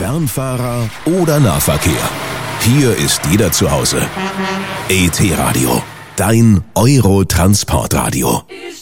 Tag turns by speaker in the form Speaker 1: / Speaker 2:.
Speaker 1: Fernfahrer oder Nahverkehr. Hier ist jeder zu Hause. ET Radio, dein Euro-Transportradio.